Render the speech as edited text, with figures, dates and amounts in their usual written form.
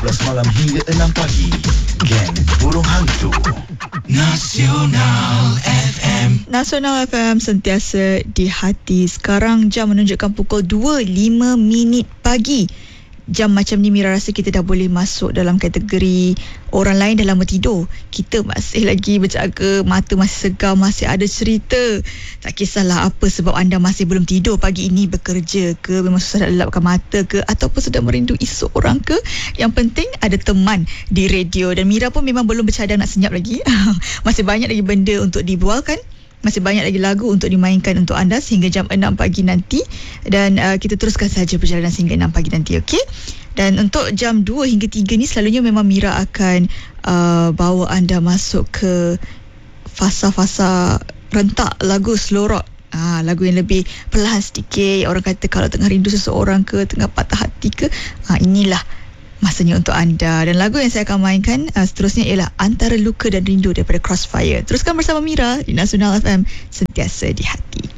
12 malam hingga 6 pagi. Geng Burung Hantu. Nasional FM. Nasional FM sentiasa di hati. Sekarang jam menunjukkan pukul 2.05 pagi. Jam macam ni Mira rasa kita dah boleh masuk dalam kategori orang lain dah lama tidur. Kita masih lagi berjaga, mata masih segar, masih ada cerita. Tak kisahlah apa sebab anda masih belum tidur pagi ini, bekerja ke, memang susah nak lelapkan mata ke, ataupun sedang merindui seorang ke. Yang penting ada teman di radio. Dan Mira pun memang belum bercadang nak senyap lagi. Masih banyak lagi benda untuk dibualkan. Masih banyak lagi lagu untuk dimainkan untuk anda sehingga jam 6 pagi nanti. Dan kita teruskan saja perjalanan sehingga 6 pagi nanti, okey? Dan untuk jam 2 hingga 3 ni selalunya memang Mira akan bawa anda masuk ke fasa-fasa rentak lagu slow rock. Lagu yang lebih perlahan sedikit. Orang kata kalau tengah rindu seseorang ke, tengah patah hati ke, inilah masanya untuk anda. Dan lagu yang saya akan mainkan seterusnya ialah Antara Luka dan Rindu daripada Crossfire. Teruskan bersama Mira di Nasional FM, sentiasa di hati.